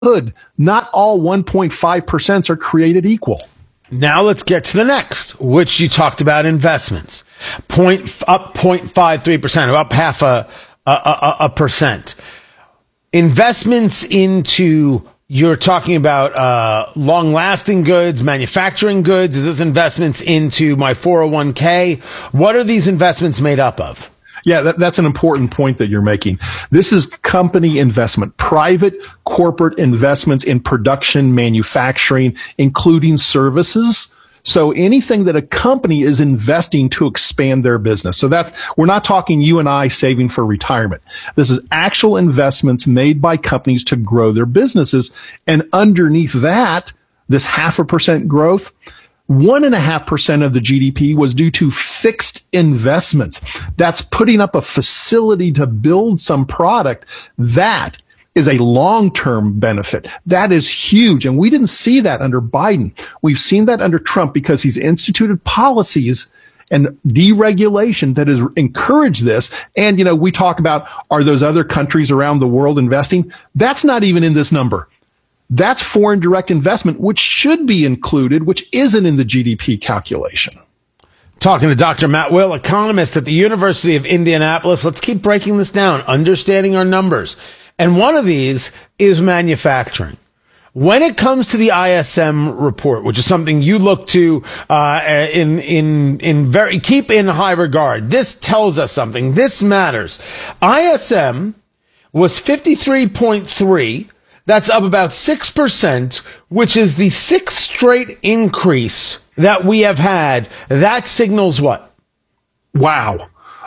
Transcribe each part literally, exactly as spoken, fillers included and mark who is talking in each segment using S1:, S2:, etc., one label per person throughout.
S1: hood, not all one point five percent are created equal.
S2: Now let's get to the next, which you talked about investments. Point, up zero point five three percent, up half a, a, a, a percent. Investments into, you're talking about uh, long-lasting goods, manufacturing goods. Is this investments into my four oh one k? What are these investments made up of?
S1: Yeah, that, that's an important point that you're making. This is company investment, private corporate investments in production, manufacturing, including services. So anything that a company is investing to expand their business. So that's, we're not talking you and I saving for retirement. This is actual investments made by companies to grow their businesses. And underneath that, this half a percent growth, one and a half percent of the G D P was due to fixed investments. That's putting up a facility to build some product. That is a long-term benefit. That is huge. And we didn't see that under Biden. We've seen that under Trump because he's instituted policies and deregulation that has encouraged this. And, you know, we talk about, are those other countries around the world investing? That's not even in this number. That's foreign direct investment, which should be included, which isn't in the G D P calculation.
S2: Talking to Doctor Matt Will, economist at the University of Indianapolis. Let's keep breaking this down, understanding our numbers. And one of these is manufacturing. When it comes to the I S M report, which is something you look to uh, in in in very keep in high regard, this tells us something. This matters. I S M was fifty-three point three. That's up about six percent, which is the sixth straight increase that we have had. That signals what?
S1: Wow.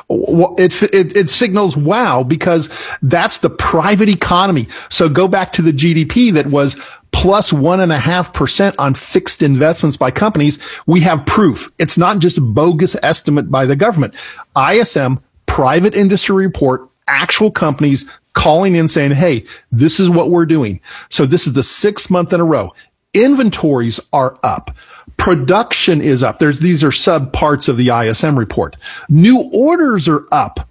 S1: It, it, it signals wow, because that's the private economy. So go back to the G D P that was plus one and a half percent on fixed investments by companies. We have proof. It's not just a bogus estimate by the government. I S M, private industry report, actual companies calling in saying, hey, this is what we're doing. So this is the sixth month in a row. Inventories are up. Production is up. There's, these are sub parts of the I S M report. New orders are up.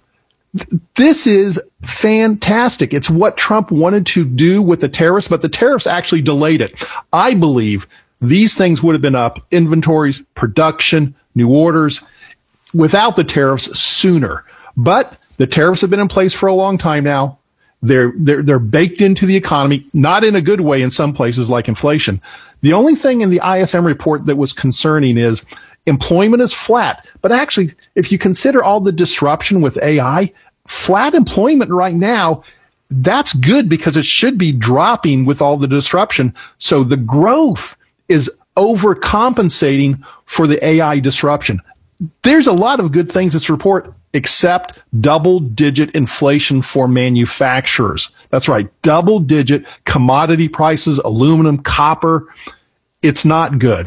S1: This is fantastic. It's what Trump wanted to do with the tariffs, but the tariffs actually delayed it. I believe these things would have been up. Inventories, production, new orders, without the tariffs sooner. But the tariffs have been in place for a long time now. They're, they're, they're baked into the economy, not in a good way in some places like inflation. The only thing in the I S M report that was concerning is employment is flat. But actually, if you consider all the disruption with A I, flat employment right now, that's good because it should be dropping with all the disruption. So the growth is overcompensating for the A I disruption. There's a lot of good things in this report, except double-digit inflation for manufacturers. That's right, double-digit commodity prices, aluminum, copper. It's not good.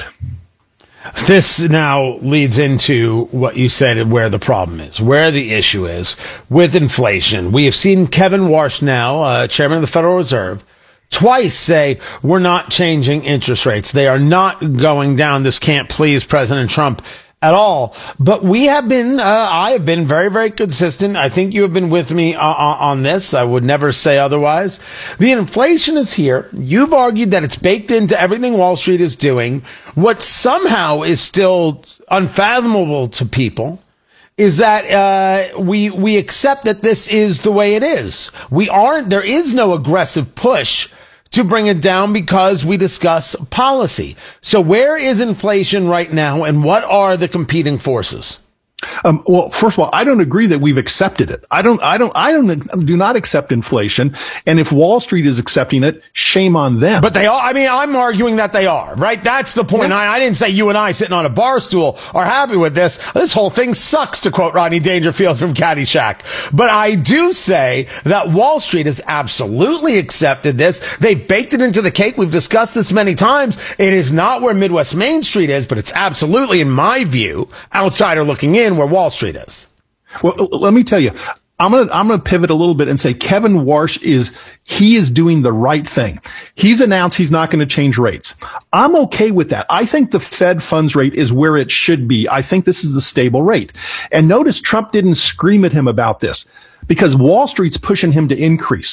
S2: This now leads into what you said, where the problem is, where the issue is with inflation. We have seen Kevin Warsh now, uh, chairman of the Federal Reserve, twice say we're not changing interest rates. They are not going down. This can't please President Trump at all. But we have been, uh, I have been very, very consistent. I think you have been with me uh, on this. I would never say otherwise. The inflation is here. You've argued that it's baked into everything Wall Street is doing. What somehow is still unfathomable to people is that uh, we we accept that this is the way it is. We aren't, there is no aggressive push to bring it down because we discuss policy. So where is inflation right now, and what are the competing forces?
S1: Um, well, first of all, I don't agree that we've accepted it. I don't, I don't, I don't, do not accept inflation. And if Wall Street is accepting it, shame on them.
S2: But they are, I mean, I'm arguing that they are, right? That's the point. Yeah. I, I didn't say you and I sitting on a bar stool are happy with this. This whole thing sucks, to quote Rodney Dangerfield from Caddyshack. But I do say that Wall Street has absolutely accepted this. They've baked it into the cake. We've discussed this many times. It is not where Midwest Main Street is, but it's absolutely, in my view, outsider looking in, where Wall Street is.
S1: Well, let me tell you, I'm going to, I'm going to pivot a little bit and say Kevin Warsh is, he is doing the right thing. He's announced he's not going to change rates. I'm okay with that. I think the Fed funds rate is where it should be. I think this is a stable rate. And notice Trump didn't scream at him about this because Wall Street's pushing him to increase.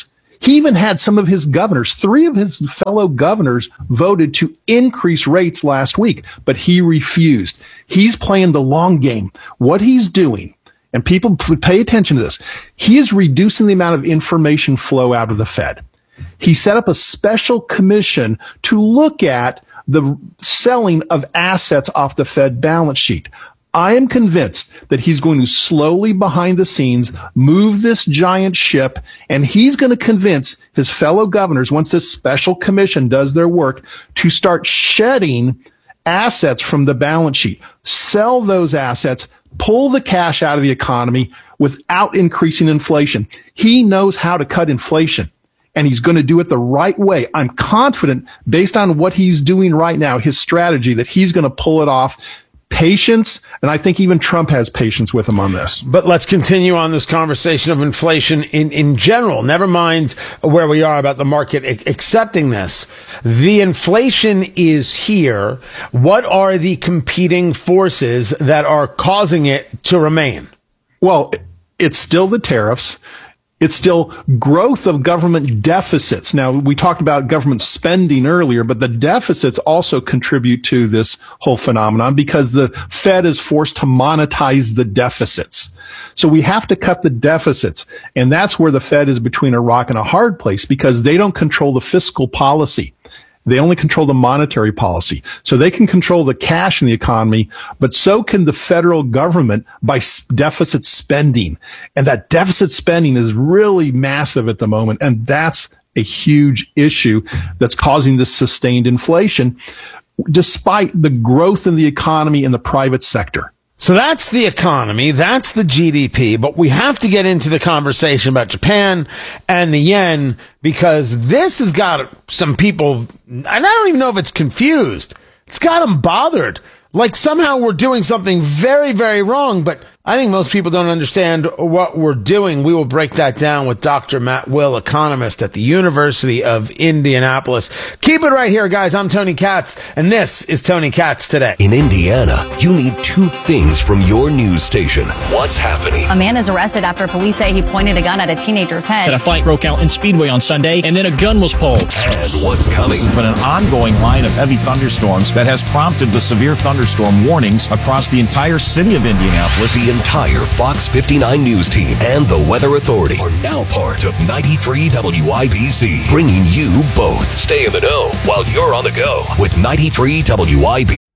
S1: He even had some of his governors, three of his fellow governors voted to increase rates last week, but he refused. He's playing the long game. What he's doing, and people pay attention to this, he is reducing the amount of information flow out of the Fed. He set up a special commission to look at the selling of assets off the Fed balance sheet. I am convinced that he's going to slowly behind the scenes move this giant ship, and he's going to convince his fellow governors, once this special commission does their work, to start shedding assets from the balance sheet, sell those assets, pull the cash out of the economy without increasing inflation. He knows how to cut inflation, and he's going to do it the right way. I'm confident, based on what he's doing right now, his strategy, that he's going to pull it off. Patience, and I think even Trump has patience with him on this.
S2: But let's continue on this conversation of inflation in, in general. Never mind where we are about the market a- accepting this. The inflation is here. What are the competing forces that are causing it to remain?
S1: Well, it's still the tariffs. It's still growth of government deficits. Now, we talked about government spending earlier, but the deficits also contribute to this whole phenomenon because the Fed is forced to monetize the deficits. So we have to cut the deficits. And that's where the Fed is between a rock and a hard place because they don't control the fiscal policy. They only control the monetary policy. So they can control the cash in the economy, but so can the federal government by deficit spending. And that deficit spending is really massive at the moment. And that's a huge issue that's causing this sustained inflation, despite the growth in the economy in the private sector.
S2: So that's the economy, that's the G D P, but we have to get into the conversation about Japan and the yen because this has got some people, and I don't even know if it's confused, it's got them bothered. Like somehow we're doing something very, very wrong, but I think most people don't understand what we're doing. We will break that down with Doctor Matt Will, economist at the University of Indianapolis. Keep it right here, guys. I'm Tony Katz, and this is Tony Katz Today.
S3: In Indiana, you need two things from your news station. What's happening?
S4: A man is arrested after police say he pointed a gun at a teenager's head.
S5: And a fight broke out in Speedway on Sunday, and then a gun was pulled.
S3: And what's coming?
S6: This has been an ongoing line of heavy thunderstorms that has prompted the severe thunderstorm warnings across the entire city of Indianapolis.
S3: The entire Fox fifty-nine News team and the Weather Authority are now part of ninety-three W I B C, bringing you both. Stay in the know while you're on the go with ninety-three W I B C.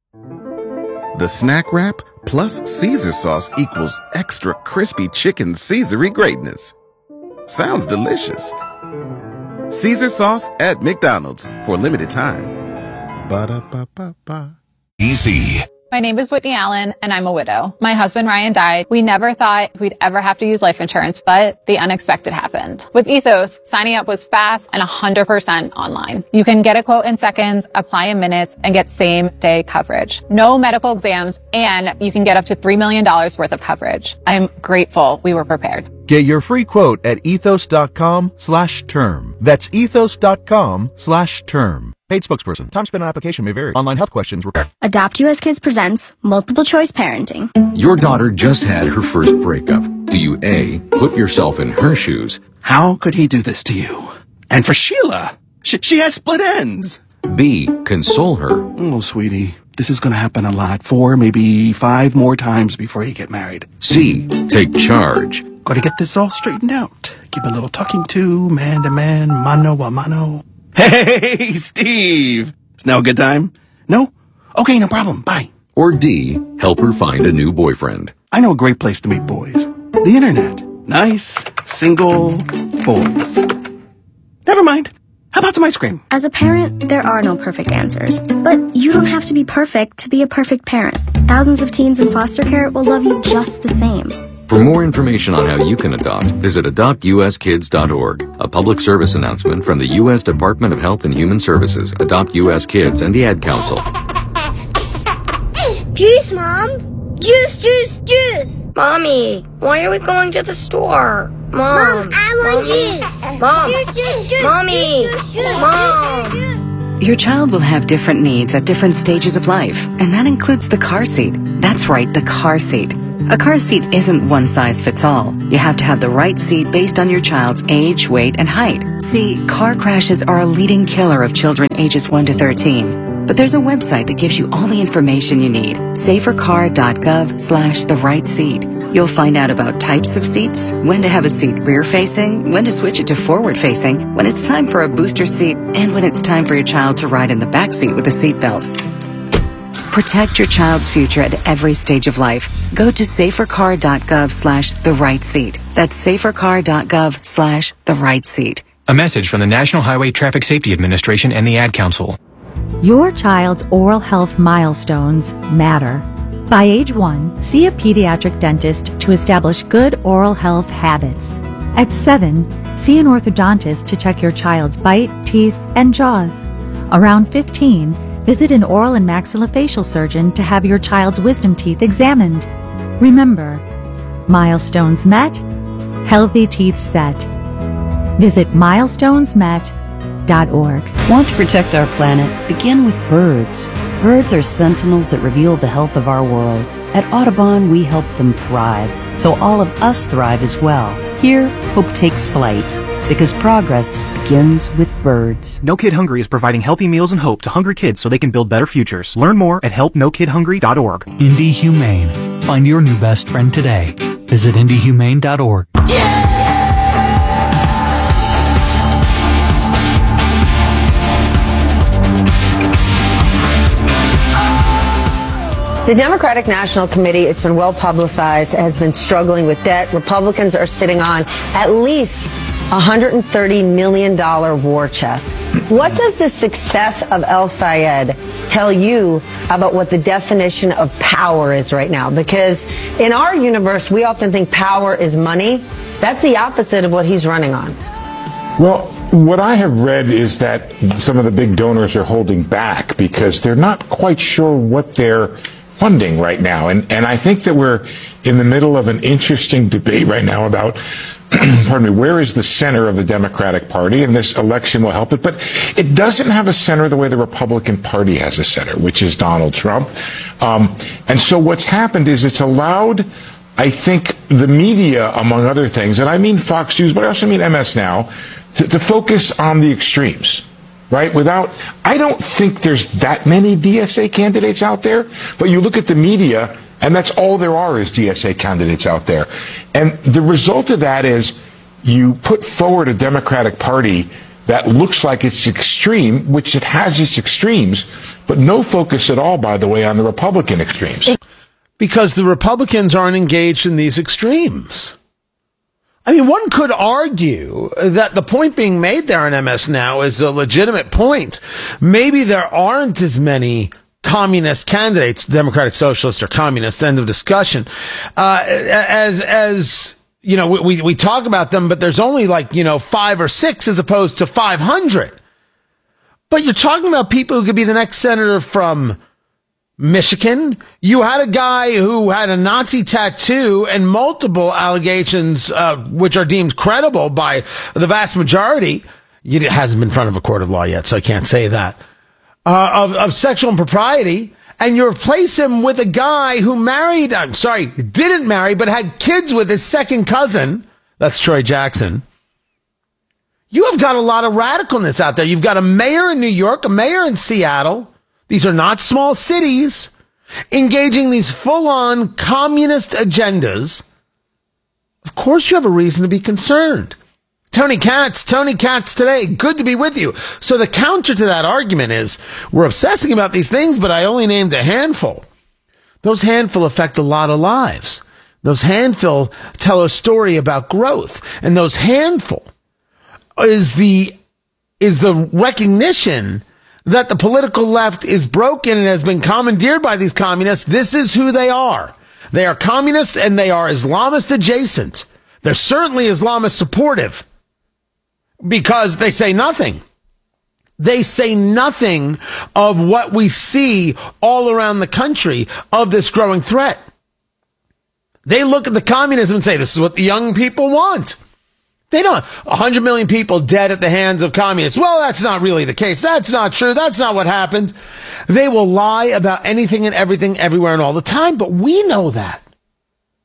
S7: The snack wrap plus Caesar sauce equals extra crispy chicken Caesar-y greatness. Sounds delicious. Caesar sauce at McDonald's for a limited time. Ba-da-ba-ba-ba.
S3: Easy.
S8: My name is Whitney Allen, and I'm a widow. My husband, Ryan, died. We never thought we'd ever have to use life insurance, but the unexpected happened. With Ethos, signing up was fast and one hundred percent online. You can get a quote in seconds, apply in minutes, and get same-day coverage. No medical exams, and you can get up to three million dollars worth of coverage. I'm grateful we were prepared.
S9: Get your free quote at ethos.com slash term. That's ethos.com slash term. Paid spokesperson. Time spent on application may vary. Online health questions required.
S10: Adopt U S Kids presents Multiple Choice Parenting.
S11: Your daughter just had her first breakup. Do you A, put yourself in her shoes?
S12: How could he do this to you? And for Sheila, she, she has split ends.
S11: B, console her.
S12: Oh, sweetie, this is going to happen a lot. Four, maybe five more times before you get married.
S11: C, take charge.
S12: Got to get this all straightened out. Keep a little talking to, man to man, mano a mano. Hey, Steve! Is now a good time? No? Okay, no problem. Bye.
S11: Or D, help her find a new boyfriend.
S12: I know a great place to meet boys. The internet. Nice, single boys. Never mind. How about some ice cream?
S10: As a parent, there are no perfect answers. But you don't have to be perfect to be a perfect parent. Thousands of teens in foster care will love you just the same.
S11: For more information on how you can adopt, visit adopt u s kids dot org. A public service announcement from the U S Department of Health and Human Services, Adopt U S Kids, and the Ad Council.
S13: Juice, Mom! Juice, juice, juice! Mommy, why are we going to the store? Mom,
S14: Mom, I want
S13: Mommy.
S14: juice!
S13: Mom,
S14: Juice, juice, juice!
S13: Mommy,
S14: Juice, juice, juice,
S13: Mom.
S14: juice, juice.
S15: Your child will have different needs at different stages of life, and that includes the car seat. That's right, the car seat. A car seat isn't one size fits all. You have to have the right seat based on your child's age, weight, and height. See, car crashes are a leading killer of children ages one to thirteen. But there's a website that gives you all the information you need. safercar.gov slash the right seat. You'll find out about types of seats, when to have a seat rear-facing, when to switch it to forward-facing, when it's time for a booster seat, and when it's time for your child to ride in the back seat with a seatbelt. Protect your child's future at every stage of life. Go to safercar.gov slash the right seat. That's safercar.gov slash the right seat.
S16: A message from the National Highway Traffic Safety Administration and the Ad Council.
S17: Your child's oral health milestones matter. By age one, see a pediatric dentist to establish good oral health habits. At seven, see an orthodontist to check your child's bite, teeth, and jaws. Around fifteen, visit an oral and maxillofacial surgeon to have your child's wisdom teeth examined. Remember, milestones met, healthy teeth set. Visit milestones met dot org.
S18: Want to protect our planet? Begin with birds. Birds are sentinels that reveal the health of our world. At Audubon, we help them thrive, so all of us thrive as well. Here, hope takes flight, because progress begins with birds.
S9: No Kid Hungry is providing healthy meals and hope to hungry kids so they can build better futures. Learn more at help no kid hungry dot org.
S19: Indie Humane. Find your new best friend today. Visit indie humane dot org.
S20: The Democratic National Committee, it's been well publicized, has been struggling with debt. Republicans are sitting on at least one hundred thirty million dollars war chest. What does the success of El Sayed tell you about what the definition of power is right now? Because in our universe, we often think power is money. That's the opposite of what he's running on.
S21: Well, what I have read is that some of the big donors are holding back because they're not quite sure what they're funding right now. And, and I think that we're in the middle of an interesting debate right now about, pardon me, where is the center of the Democratic Party? And this election will help it. But it doesn't have a center the way the Republican Party has a center, which is Donald Trump. Um, and so what's happened is it's allowed, I think, the media, among other things, and I mean Fox News, but I also mean M S Now, to, to focus on the extremes. Right? Without, I don't think there's that many D S A candidates out there, but you look at the media, and that's all there are is D S A candidates out there. And the result of that is you put forward a Democratic Party that looks like it's extreme, which it has its extremes, but no focus at all, by the way, on the Republican extremes.
S2: Because the Republicans aren't engaged in these extremes. I mean, one could argue that the point being made there in M S Now is a legitimate point. Maybe there aren't as many communist candidates, Democratic Socialists or communists, end of discussion, uh, as, as, you know, we, we talk about them, but there's only like, you know, five or six as opposed to five hundred. But you're talking about people who could be the next senator from Michigan. You had a guy who had a Nazi tattoo and multiple allegations, uh, which are deemed credible by the vast majority. It hasn't been in front of a court of law yet, so I can't say that. Uh, of, of sexual impropriety. And you replace him with a guy who married, I'm sorry, didn't marry, but had kids with his second cousin. That's Troy Jackson. You have got a lot of radicalness out there. You've got a mayor in New York, a mayor in Seattle. These are not small cities engaging these full-on communist agendas. Of course you have a reason to be concerned. Tony Katz, Tony Katz today, good to be with you. So the counter to that argument is, we're obsessing about these things, but I only named a handful. Those handful affect a lot of lives. Those handful tell a story about growth. And those handful is the, is the recognition that the political left is broken and has been commandeered by these communists. This is who they are. They are communists and they are Islamist adjacent. They're certainly Islamist supportive because they say nothing. They say nothing of what we see all around the country of this growing threat. They look at the communism and say, this is what the young people want. They don't, one hundred million people dead at the hands of communists. Well, that's not really the case. That's not true. That's not what happened. They will lie about anything and everything, everywhere and all the time, but we know that.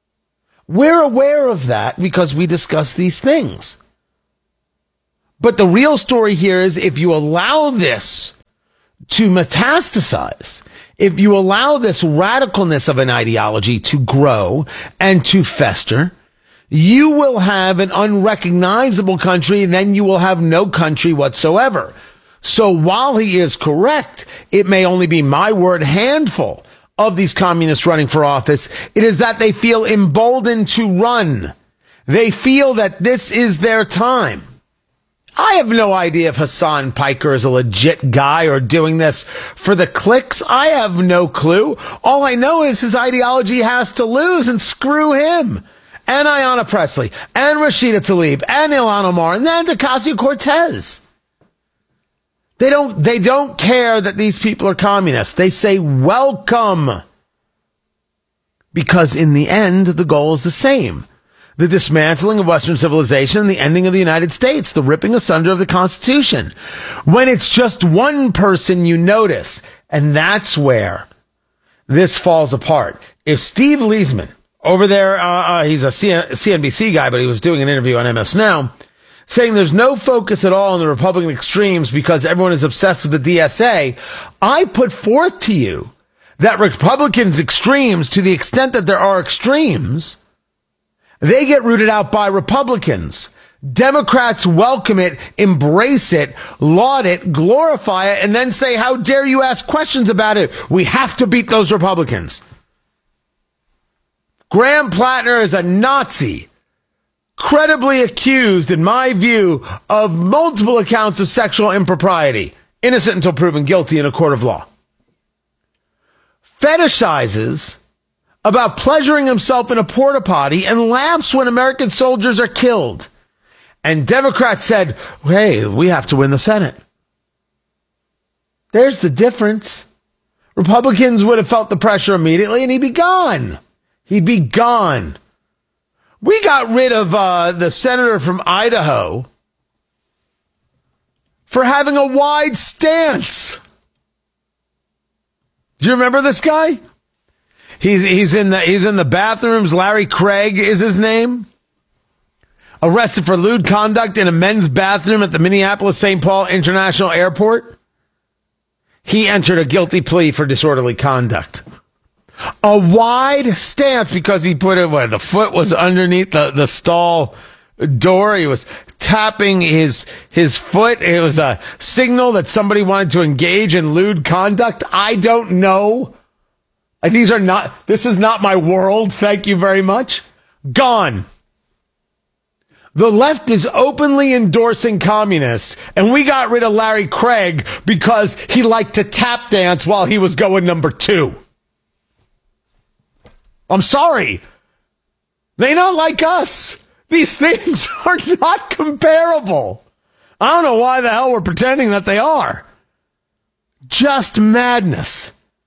S2: We're aware of that because we discuss these things. But the real story here is if you allow this to metastasize, if you allow this radicalness of an ideology to grow and to fester, you will have an unrecognizable country, and then you will have no country whatsoever. So while he is correct, it may only be, my word, handful of these communists running for office. It is that they feel emboldened to run. They feel that this is their time. I have no idea if Hassan Piker is a legit guy or doing this for the clicks. I have no clue. All I know is his ideology has to lose, and screw him. And Ayanna Pressley, and Rashida Tlaib, and Ilhan Omar, and then Ocasio-Cortez. They don't, they don't care that these people are communists. They say welcome. Because in the end, the goal is the same. The dismantling of Western civilization and the ending of the United States, the ripping asunder of the Constitution. When it's just one person, you notice. And that's where this falls apart. If Steve Leisman, over there, uh, uh, he's a C N B C guy, but he was doing an interview on M S Now, saying there's no focus at all on the Republican extremes because everyone is obsessed with the D S A. I put forth to you that Republicans' extremes, to the extent that there are extremes, they get rooted out by Republicans. Democrats welcome it, embrace it, laud it, glorify it, and then say, how dare you ask questions about it? We have to beat those Republicans. Graham Plattner is a Nazi, credibly accused, in my view, of multiple accounts of sexual impropriety, innocent until proven guilty in a court of law. Fetishizes about pleasuring himself in a porta potty and laughs when American soldiers are killed. And Democrats said, hey, we have to win the Senate. There's the difference. Republicans would have felt the pressure immediately and he'd be gone. He'd be gone. We got rid of uh, the senator from Idaho for having a wide stance. Do you remember this guy? He's he's in the he's in the bathrooms. Larry Craig is his name. Arrested for lewd conduct in a men's bathroom at the Minneapolis Saint Paul International Airport. He entered a guilty plea for disorderly conduct. A wide stance because he put it where the foot was underneath the, the stall door. He was tapping his his foot. It was a signal that somebody wanted to engage in lewd conduct. I don't know. These are not, this is not my world. Thank you very much. Gone. The left is openly endorsing communists, and we got rid of Larry Craig because he liked to tap dance while he was going number two. I'm sorry. They not like us. These things are not comparable. I don't know why the hell we're pretending that they are. Just madness.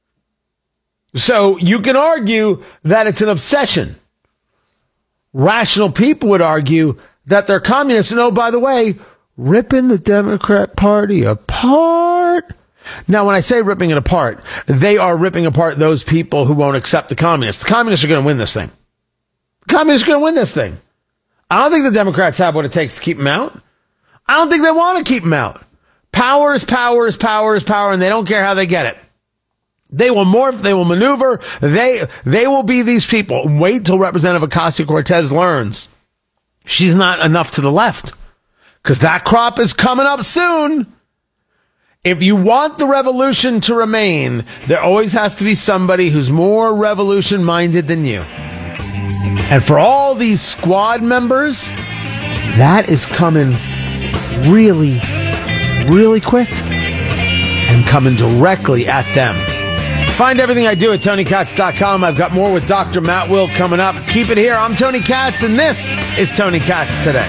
S2: So you can argue that it's an obsession. Rational people would argue that they're communists. And oh, by the way, ripping the Democrat Party apart. Now, when I say ripping it apart, they are ripping apart those people who won't accept the communists. The communists are going to win this thing. The communists are going to win this thing. I don't think the Democrats have what it takes to keep them out. I don't think they want to keep them out. Power is power is power is power, and they don't care how they get it. They will morph, they will maneuver, they they will be these people. Wait till Representative Ocasio-Cortez learns she's not enough to the left, because that crop is coming up soon. If you want the revolution to remain, there always has to be somebody who's more revolution-minded than you. And for all these squad members, that is coming really, really quick and coming directly at them. Find everything I do at Tony Katz dot com. I've got more with Doctor Matt Will coming up. Keep it here. I'm Tony Katz, and this is Tony Katz Today.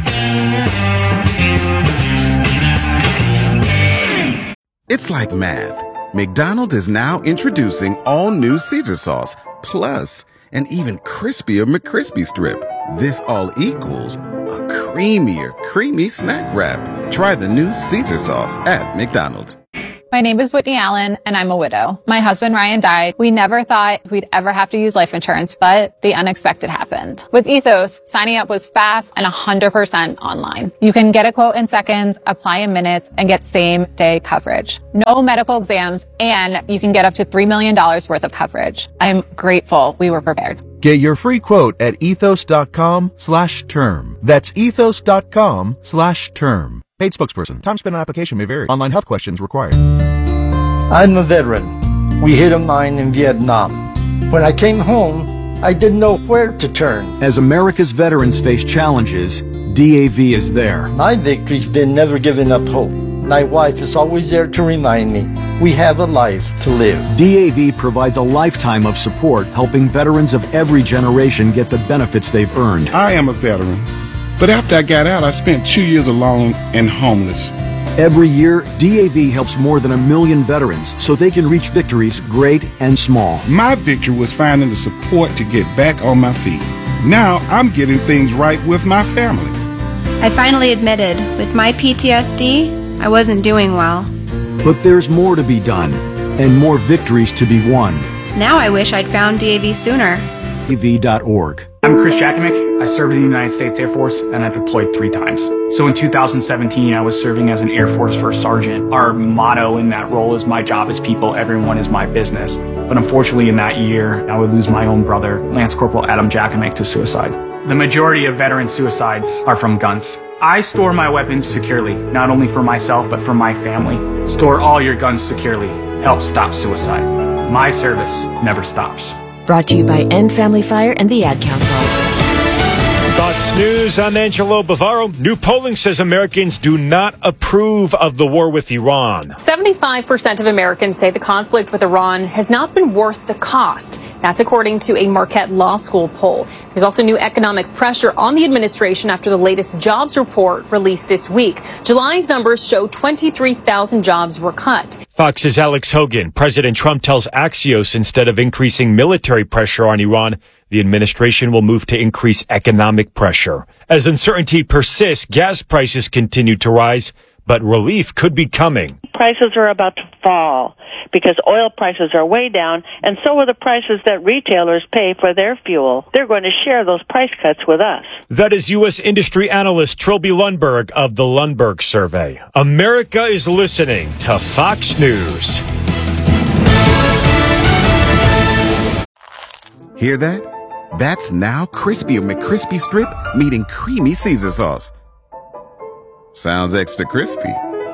S7: It's like math. McDonald's is now introducing all new Caesar sauce, plus an even crispier McCrispy strip. This all equals a creamier, creamy snack wrap. Try the new Caesar sauce at McDonald's.
S8: My name is Whitney Allen, and I'm a widow. My husband, Ryan, died. We never thought we'd ever have to use life insurance, but the unexpected happened. With Ethos, signing up was fast and one hundred percent online. You can get a quote in seconds, apply in minutes, and get same-day coverage. No medical exams, and you can get up to three million dollars worth of coverage. I'm grateful we were prepared.
S9: Get your free quote at ethos.com slash term. That's ethos.com slash term. Paid spokesperson. Time spent on application may vary. Online health questions required.
S1: I'm a veteran. We hit a mine in Vietnam. When I came home, I didn't know where to turn.
S22: As America's veterans face challenges, D A V is there.
S1: My victory's been never giving up hope. My wife is always there to remind me we have a life to live.
S22: D A V provides a lifetime of support, helping veterans of every generation get the benefits they've earned.
S23: I am a veteran, but after I got out, I spent two years alone and homeless.
S22: Every year, D A V helps more than a million veterans so they can reach victories great and small.
S23: My victory was finding the support to get back on my feet. Now I'm getting things right with my family.
S24: I finally admitted, with my P T S D, I wasn't doing well.
S22: But there's more to be done, and more victories to be won.
S24: Now I wish I'd found D A V sooner.
S22: D A V dot org.
S25: I'm Chris Jakimick. I served in the United States Air Force, and I deployed three times. So in two thousand seventeen, I was serving as an Air Force First Sergeant. Our motto in that role is, my job is people, everyone is my business. But unfortunately in that year, I would lose my own brother, Lance Corporal Adam Jakimick, to suicide. The majority of veteran suicides are from guns. I store my weapons securely, not only for myself, but for my family. Store all your guns securely. Help stop suicide. My service never stops.
S26: Brought to you by End Family Fire and the Ad Council.
S27: Fox News, I'm Angelo Bavaro. New polling says Americans do not approve of the war with Iran.
S28: seventy-five percent of Americans say the conflict with Iran has not been worth the cost. That's according to a Marquette Law School poll. There's also new economic pressure on the administration after the latest jobs report released this week. July's numbers show twenty-three thousand jobs were cut.
S27: Fox's Alex Hogan. President Trump tells Axios instead of increasing military pressure on Iran, the administration will move to increase economic pressure. As uncertainty persists, gas prices continue to rise, but relief could be coming.
S29: Prices are about to fall because oil prices are way down, and so are the prices that retailers pay for their fuel. They're going to share those price cuts with us.
S27: That is U S industry analyst Trilby Lundberg of the Lundberg Survey. America is listening to Fox News.
S7: Hear that? That's now Crispy McCrispy Strip meeting Creamy Caesar Sauce. Sounds extra crispy.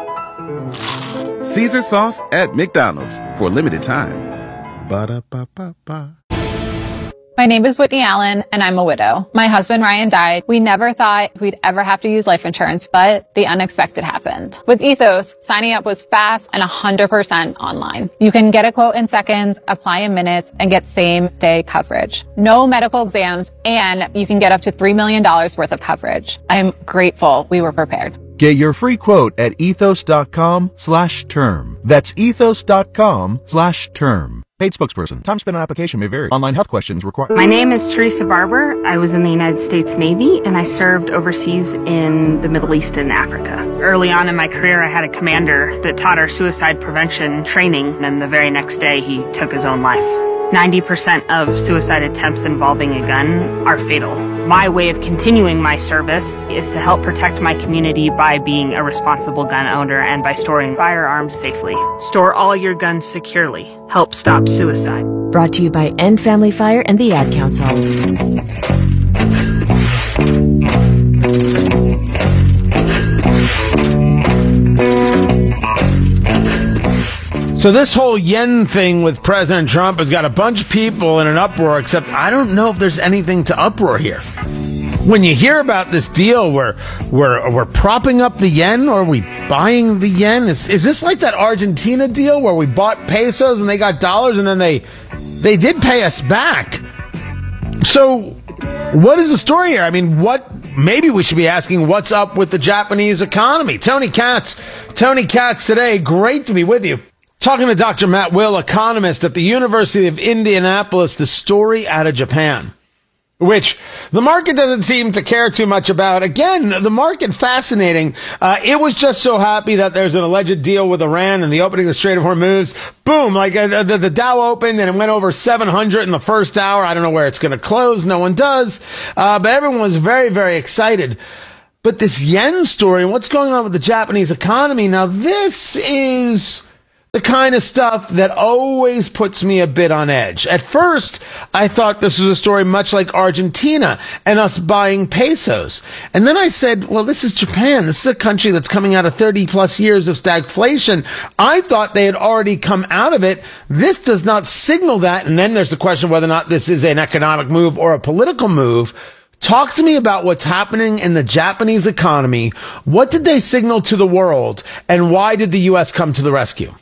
S7: Caesar Sauce at McDonald's for a limited time. Ba-da-ba-ba-ba.
S8: My name is Whitney Allen, and I'm a widow. My husband, Ryan, died. We never thought we'd ever have to use life insurance, but the unexpected happened. With Ethos, signing up was fast and one hundred percent online. You can get a quote in seconds, apply in minutes, and get same-day coverage. No medical exams, and you can get up to three million dollars worth of coverage. I'm grateful we were prepared.
S9: Get your free quote at ethos.com slash term. That's ethos.com slash term. Paid spokesperson. Time spent on application may vary. Online health questions required.
S30: My name is Teresa Barber. I was in the United States Navy, and I served overseas in the Middle East and Africa. Early on in my career, I had a commander that taught our suicide prevention training, and the very next day, he took his own life. ninety percent of suicide attempts involving a gun are fatal. My way of continuing my service is to help protect my community by being a responsible gun owner and by storing firearms safely. Store all your guns securely. Help stop suicide.
S26: Brought to you by End Family Fire and the Ad Council.
S2: So this whole yen thing with President Trump has got a bunch of people in an uproar, except I don't know if there's anything to uproar here. When you hear about this deal where we're, we're propping up the yen, or are we buying the yen? Is, is this like that Argentina deal where we bought pesos and they got dollars and then they they did pay us back? So what is the story here? I mean, what? Maybe we should be asking what's up with the Japanese economy. Tony Katz, Tony Katz today. Great to be with you. Talking to Doctor Matt Will, economist at the University of Indianapolis, the story out of Japan. which the market doesn't seem to care too much about. Again, the market, fascinating. Uh, it was just so happy that there's an alleged deal with Iran and the opening of the Strait of Hormuz. Boom, like uh, the, the Dow opened and it went over seven hundred in the first hour. I don't know where it's going to close. No one does. Uh, but everyone was very, very excited. But this yen story and what's going on with the Japanese economy, now this is the kind of stuff that always puts me a bit on edge. At first, I thought this was a story much like Argentina and us buying pesos. And then I said, well, this is Japan. This is a country that's coming out of thirty plus years of stagflation. I thought they had already come out of it. This does not signal that. And then there's the question whether or not this is an economic move or a political move. Talk to me about what's happening in the Japanese economy. What did they signal to the world? And why did the U S come to the rescue?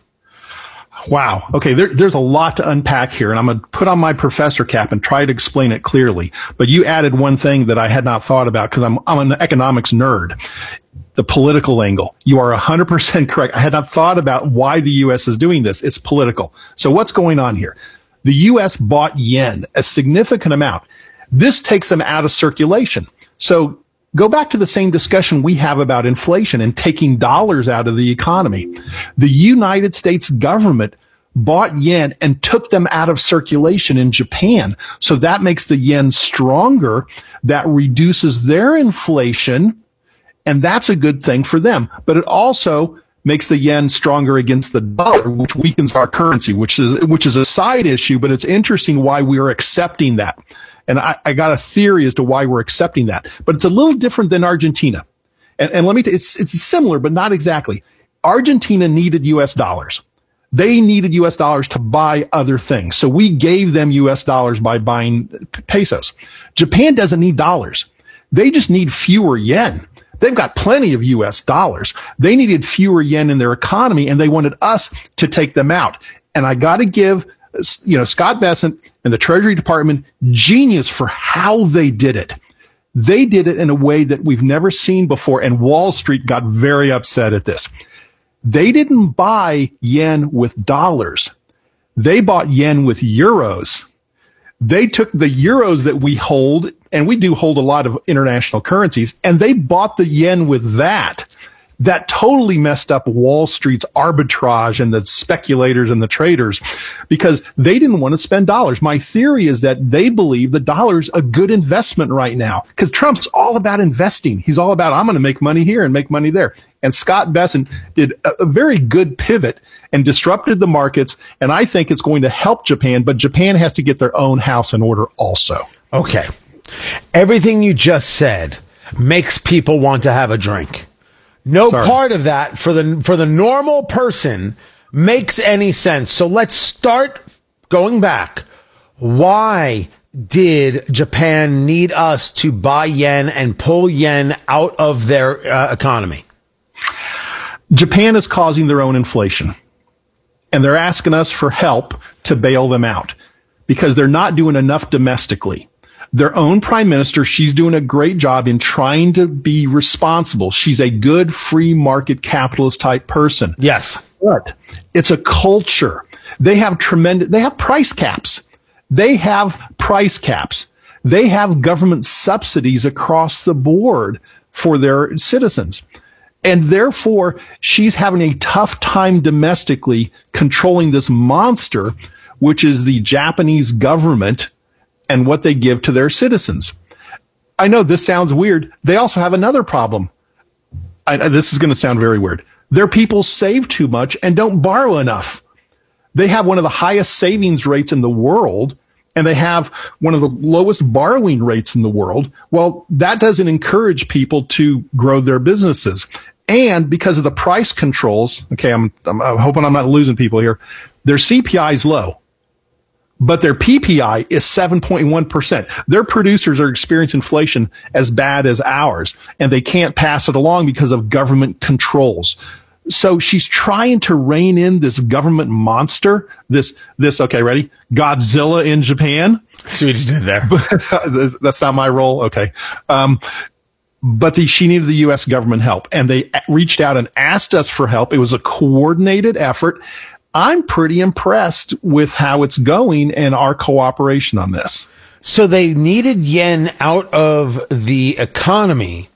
S3: Wow. Okay, there, there's a lot to unpack here, and I'm going to put on my professor cap and try to explain it clearly. But you added one thing that I had not thought about because I'm, I'm an economics nerd. The political angle. You are one hundred percent correct. I had not thought about why the U S is doing this. It's political. So what's going on here? The U S bought yen, a significant amount. This takes them out of circulation. So go back to the same discussion we have about inflation and taking dollars out of the economy. The United States government bought yen and took them out of circulation in Japan. So that makes the yen stronger. That reduces their inflation. And that's a good thing for them. But it also makes the yen stronger against the dollar, which weakens our currency, which is, which is a side issue. But it's interesting why we are accepting that. And I, I got a theory as to why we're accepting that. But it's a little different than Argentina. And, and let me, t- it's, it's similar, but not exactly. Argentina needed U S dollars. They needed U S dollars to buy other things. So we gave them U S dollars by buying pesos. Japan doesn't need dollars. They just need fewer yen. They've got plenty of U S dollars. They needed fewer yen in their economy, and they wanted us to take them out. And I got to give, you know, Scott Bessent and the Treasury Department genius for how they did it. They did it in a way that we've never seen before, and Wall Street got very upset at this. They didn't buy yen with dollars. They bought yen with euros. They took the euros that we hold, and we do hold a lot of international currencies, and they bought the yen with that. That totally messed up Wall Street's arbitrage and the speculators and the traders because they didn't want to spend dollars. My theory is that they believe the dollar's a good investment right now because Trump's all about investing. He's all about, I'm going to make money here and make money there. And Scott Bessent did a, a very good pivot and disrupted the markets. And I think it's going to help Japan, but Japan has to get their own house in order also.
S2: Okay. Everything you just said makes people want to have a drink. No Sorry. part of that for the for the normal person makes any sense. So let's start going back. Why did Japan need us to buy yen and pull yen out of their uh, economy?
S3: Japan is causing their own inflation, and they're asking us for help to bail them out because they're not doing enough domestically. Their own prime minister, she's doing a great job in trying to be responsible. She's a good free market capitalist type person.
S2: Yes.
S3: But it's a culture. They have tremendous, they have price caps. They have price caps. They have government subsidies across the board for their citizens. And therefore, she's having a tough time domestically controlling this monster, which is the Japanese government and what they give to their citizens. I know this sounds weird. They also have another problem. I, this is going to sound very weird. Their people save too much and don't borrow enough. They have one of the highest savings rates in the world, and they have one of the lowest borrowing rates in the world. Well, that doesn't encourage people to grow their businesses. And because of the price controls, okay, I'm, I'm, I'm hoping I'm not losing people here, their C P I is low. But their P P I is seven point one percent. Their producers are experiencing inflation as bad as ours, and they can't pass it along because of government controls. So she's trying to rein in this government monster, this, this, okay, ready? Godzilla in Japan.
S2: See what you did there.
S3: That's not my role. Okay. Um, but the, she needed the U S government help, and they reached out and asked us for help. It was a coordinated effort. I'm pretty impressed with how it's going and our cooperation on this.
S2: So they needed yen out of the economy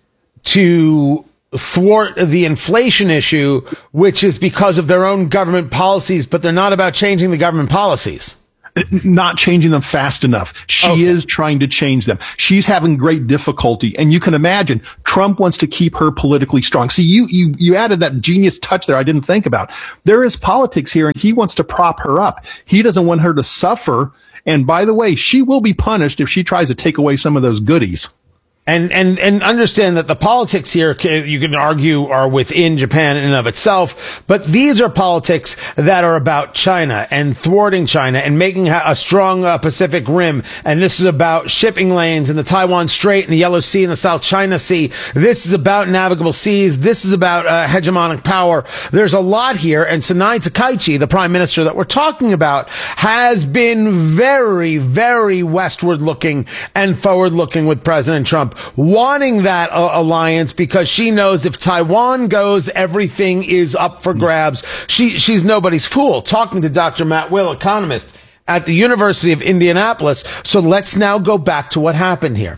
S2: to thwart the inflation issue, which is because of their own government policies, but they're not about changing the government policies.
S3: Not changing them fast enough. She okay. is trying to change them. She's having great difficulty. And you can imagine Trump wants to keep her politically strong. See, you, you, you added that genius touch there I didn't think about. There is politics here and he wants to prop her up. He doesn't want her to suffer. And by the way, she will be punished if she tries to take away some of those goodies.
S2: And, and, and understand that the politics here, you can argue, are within Japan in and of itself, but these are politics that are about China and thwarting China and making a strong uh, Pacific Rim. And this is about shipping lanes in the Taiwan Strait and the Yellow Sea and the South China Sea. This is about navigable seas. This is about uh, hegemonic power. There's a lot here. And Sanai Takaichi, the prime minister that we're talking about, has been very, very westward looking and forward looking with President Trump, wanting that uh, alliance because she knows if Taiwan goes, everything is up for grabs. She, she's nobody's fool. Talking to Doctor Matt Will, economist at the University of Indianapolis. So let's now go back to what happened here.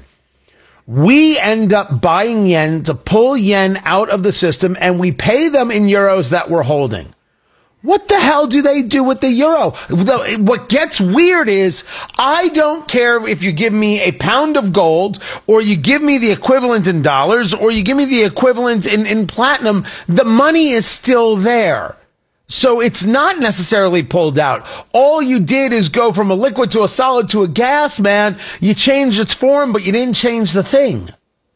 S2: We end up buying yen to pull yen out of the system, and we pay them in euros that we're holding. What the hell do they do with the euro? What gets weird is I don't care if you give me a pound of gold or you give me the equivalent in dollars or you give me the equivalent in, in platinum. The money is still there. So it's not necessarily pulled out. All you did is go from a liquid to a solid to a gas, man. You changed its form, but you didn't change the thing.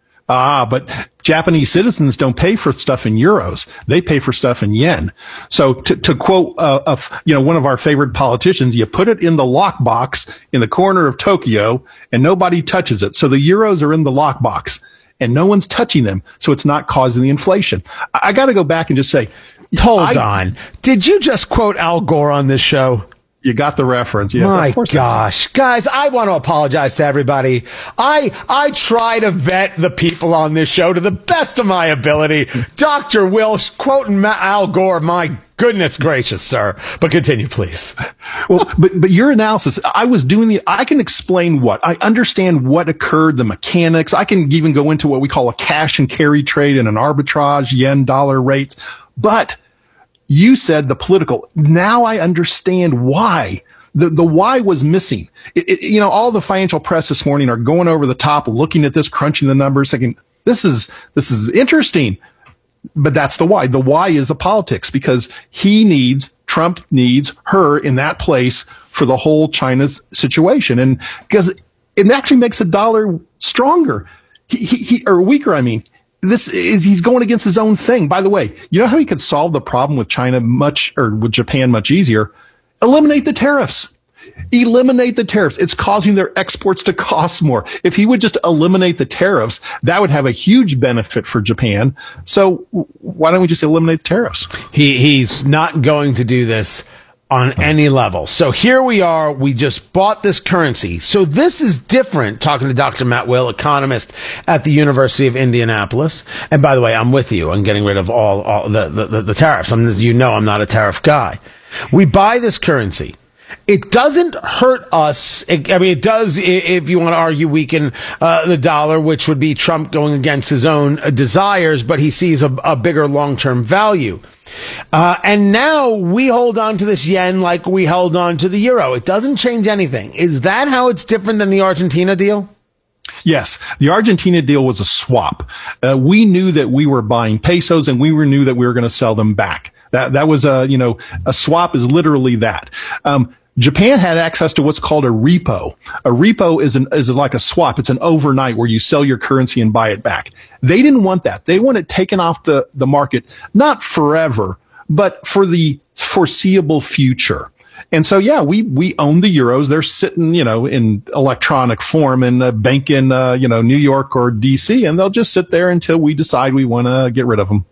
S3: Ah, but Japanese citizens don't pay for stuff in euros. They pay for stuff in yen. So to, to quote, uh, a, you know, one of our favorite politicians, you put it in the lockbox in the corner of Tokyo and nobody touches it. So the euros are in the lockbox and no one's touching them. So it's not causing the inflation. I, I got to go back and just say,
S2: hold
S3: I,
S2: on. Did you just quote Al Gore on this show?
S3: You got the reference. Yes,
S2: my gosh. Guys, I want to apologize to everybody. I I try to vet the people on this show to the best of my ability. Doctor Will quoting Al Gore, my goodness gracious, sir. But continue, please.
S3: Well, but but your analysis, I was doing the, I can explain what, I understand what occurred, the mechanics. I can even go into what we call a cash and carry trade and an arbitrage, yen dollar rates. But you said the political. Now I understand why. The the why was missing. It, it, you know, all the financial press this morning are going over the top, looking at this, crunching the numbers, thinking this is this is interesting. But that's the why. The why is the politics, because he needs, Trump needs her in that place for the whole China's situation, and because it actually makes the dollar stronger, he, he, he or weaker. I mean. This is, he's going against his own thing. By the way, you know how he could solve the problem with China much, or with Japan much easier? Eliminate the tariffs. Eliminate the tariffs. It's causing their exports to cost more. If he would just eliminate the tariffs, that would have a huge benefit for Japan. So why don't we just eliminate the tariffs?
S2: He, he's not going to do this on any level. So here we are. We just bought this currency. So this is different, talking to Doctor Matt Will, economist at the University of Indianapolis. And by the way, I'm with you on getting rid of all, all the, the, the tariffs. I'm, you know, I'm not a tariff guy. We buy this currency. It doesn't hurt us. It, I mean, it does, if you want to argue, weaken uh, the dollar, which would be Trump going against his own uh, desires, but he sees a, a bigger long-term value. Uh, and now we hold on to this yen like we held on to the euro. It doesn't change anything. Is that how it's different than the Argentina deal?
S3: Yes, the Argentina deal was a swap. Uh, we knew that we were buying pesos and we were knew that we were going to sell them back. That, that was a, you know, a swap is literally that. Um, Japan had access to what's called a repo. A repo is an, is like a swap. It's an overnight where you sell your currency and buy it back. They didn't want that. They want it taken off the, the market, not forever, but for the foreseeable future. And so, yeah, we, we own the euros. They're sitting, you know, in electronic form in a bank in, uh, you know, New York or D C, and they'll just sit there until we decide we want to get rid of them.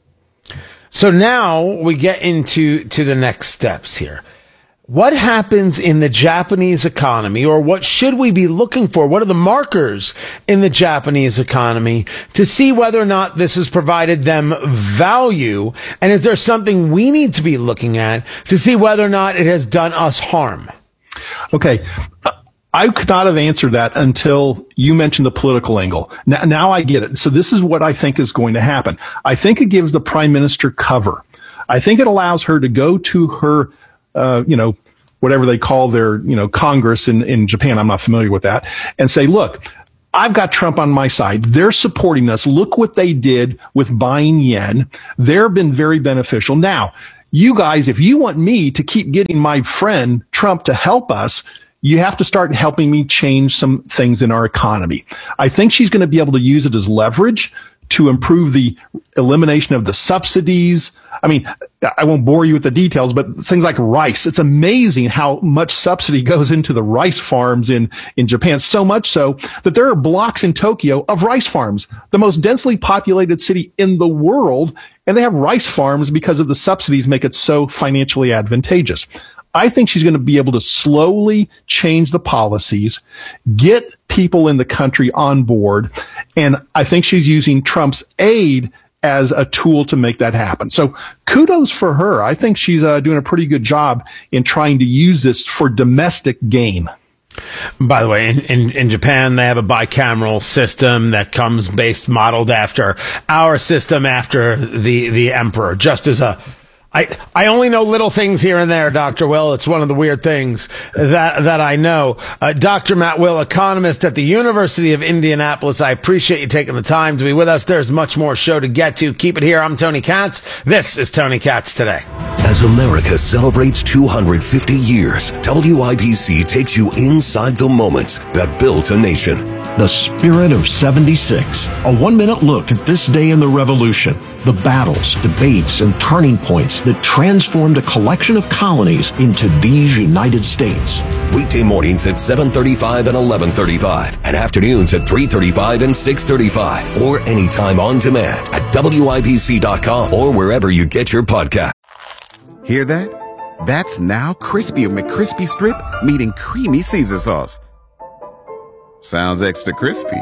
S2: So now we get into, to the next steps here. What happens in the Japanese economy, or what should we be looking for? What are the markers in the Japanese economy to see whether or not this has provided them value? And is there something we need to be looking at to see whether or not it has done us harm?
S3: Okay. I could not have answered that until you mentioned the political angle. Now, now I get it. So this is what I think is going to happen. I think it gives the prime minister cover. I think it allows her to go to her, uh, you know, whatever they call their, you know, Congress in, in Japan. I'm not familiar with that, and say, look, I've got Trump on my side. They're supporting us. Look what they did with buying yen. They've been very beneficial. Now, you guys, if you want me to keep getting my friend Trump to help us, you have to start helping me change some things in our economy. I think she's going to be able to use it as leverage to improve the elimination of the subsidies. I mean, I won't bore you with the details, but things like rice. It's amazing how much subsidy goes into the rice farms in, in Japan. So much so that there are blocks in Tokyo of rice farms, the most densely populated city in the world. And they have rice farms because of the subsidies make it so financially advantageous. I think she's going to be able to slowly change the policies, get people in the country on board. And I think she's using Trump's aid as a tool to make that happen. So kudos for her. I think she's uh, doing a pretty good job in trying to use this for domestic gain.
S2: By the way, in, in, in Japan, they have a bicameral system that comes based modeled after our system after the, the emperor, just as a I, I only know little things here and there, Doctor Will. It's one of the weird things that, that I know. Uh, Doctor Matt Will, economist at the University of Indianapolis. I appreciate you taking the time to be with us. There's much more show to get to. Keep it here. I'm Tony Katz. This is Tony Katz Today.
S4: As America celebrates two hundred fifty years, W I B C takes you inside the moments that built a nation.
S5: The Spirit of seventy-six, a one-minute look at this day in the Revolution, the battles, debates, and turning points that transformed a collection of colonies into these United States.
S4: Weekday mornings at seven thirty-five and eleven thirty-five, and afternoons at three thirty-five and six thirty-five, or anytime on demand at W I B C dot com or wherever you get your podcast.
S7: Hear that? That's now Crispy McCrispy Strip meeting Creamy Caesar Sauce. Sounds extra crispy.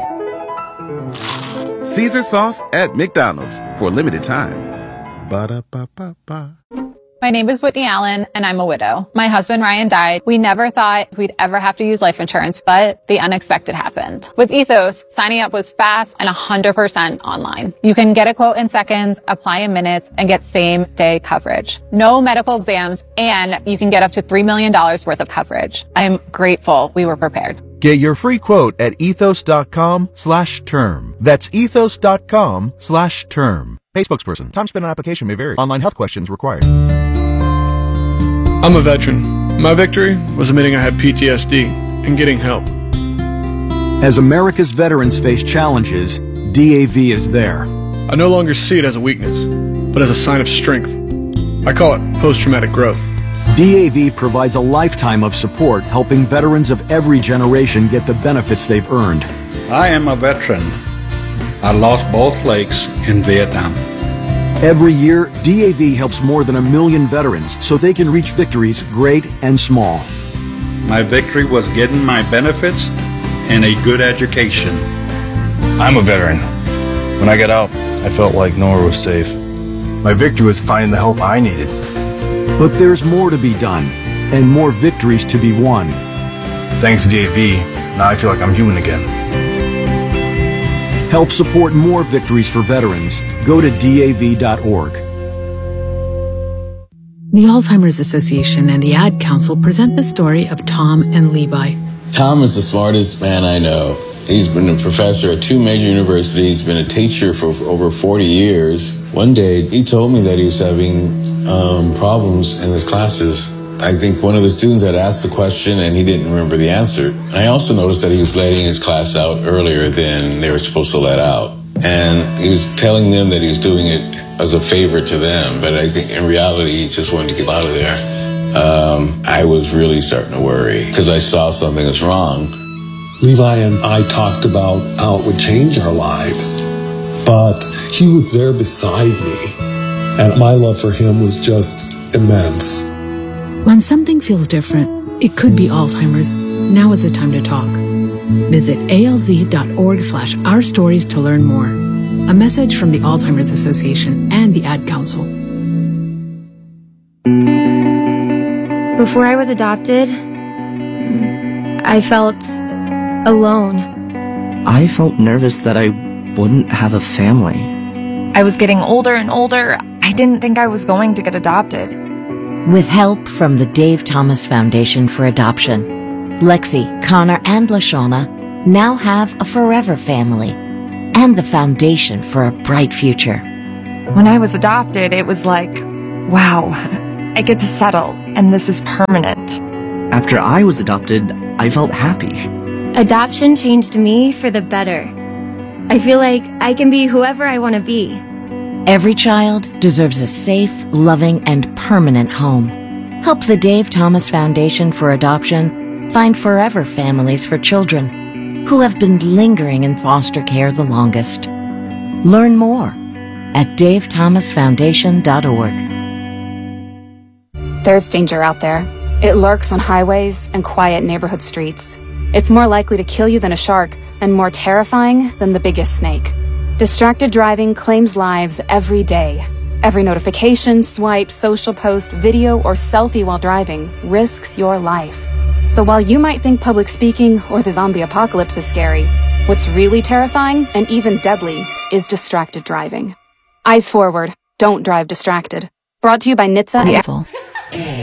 S7: Caesar Sauce at McDonald's for a limited time. Ba-da-ba-ba-ba.
S8: My name is Whitney Allen, and I'm a widow. My husband, Ryan, died. We never thought we'd ever have to use life insurance, but the unexpected happened. With Ethos, signing up was fast and one hundred percent online. You can get a quote in seconds, apply in minutes, and get same-day coverage. No medical exams, and you can get up to three million dollars worth of coverage. I am grateful we were prepared.
S9: Get your free quote at ethos.com slash term. That's ethos.com slash term. Pay spokesperson. Time spent on application may vary. Online health questions required.
S6: I'm a veteran. My victory was admitting I had P T S D and getting help.
S22: As America's veterans face challenges, D A V is there.
S6: I no longer see it as a weakness, but as a sign of strength. I call it post-traumatic growth.
S22: D A V provides a lifetime of support, helping veterans of every generation get the benefits they've earned.
S10: I am a veteran. I lost both legs in Vietnam.
S22: Every year, D A V helps more than a million veterans so they can reach victories great and small.
S10: My victory was getting my benefits and a good education.
S11: I'm a veteran. When I got out, I felt like nowhere was safe. My victory was finding the help I needed.
S22: But there's more to be done, and more victories to be won.
S11: Thanks to D A V, now I feel like I'm human again.
S22: Help support more victories for veterans. Go to D A V dot org.
S12: The Alzheimer's Association and the Ad Council present the story of Tom and Levi.
S13: Tom is the smartest man I know. He's been a professor at two major universities, been a teacher for over forty years. One day, he told me that he was having um, problems in his classes. I think one of the students had asked the question and he didn't remember the answer. And I also noticed that he was letting his class out earlier than they were supposed to let out. And he was telling them that he was doing it as a favor to them, but I think in reality, he just wanted to get out of there. Um, I was really starting to worry because I saw something was wrong.
S14: Levi and I talked about how it would change our lives, but he was there beside me, and my love for him was just immense.
S12: When something feels different, it could be Alzheimer's. Now is the time to talk. Visit alz.org slash our stories to learn more. A message from the Alzheimer's Association and the Ad Council.
S15: Before I was adopted,
S1: I felt alone.
S15: I felt nervous that I wouldn't have a family.
S1: I was getting older and older. I didn't think I was going to get adopted.
S26: With help from the Dave Thomas Foundation for Adoption, Lexi, Connor, and LaShawna now have a forever family and the foundation for a bright future.
S1: When I was adopted, it was like, wow, I get to settle, and this is permanent.
S15: After I was adopted, I felt happy.
S1: Adoption changed me for the better. I feel like I can be whoever I want to be.
S26: Every child deserves a safe, loving, and permanent home. Help the Dave Thomas Foundation for Adoption find forever families for children who have been lingering in foster care the longest. Learn more at dave thomas foundation dot org.
S16: There's danger out there. It lurks on highways and quiet neighborhood streets. It's more likely to kill you than a shark, and more terrifying than the biggest snake. Distracted driving claims lives every day. Every notification, swipe, social post, video, or selfie while driving risks your life. So while you might think public speaking or the zombie apocalypse is scary, what's really terrifying and even deadly is distracted driving. Eyes forward. Don't drive distracted. Brought to you by N H T S A and